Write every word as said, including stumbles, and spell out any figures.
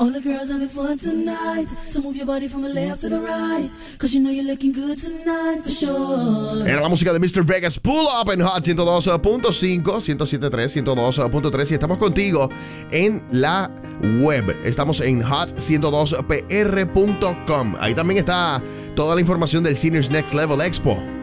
All the girls having fun tonight. So move your body from the left to the right. Cause you know you're looking good tonight for sure. Era la música de mister Vegas. Pull Up en Hot ciento dos punto cinco, ciento siete punto tres, ciento dos punto tres. Y estamos contigo en la web. Estamos en hot ciento dos p r punto com. Ahí también está toda la información del Seniors Next Level Expo.